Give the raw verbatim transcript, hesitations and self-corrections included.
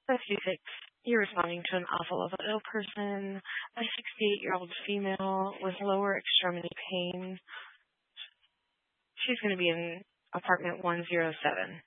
fifty-six. You're responding to an awful level ill person, a sixty-eight-year-old female with lower extremity pain. She's going to be in apartment one oh seven.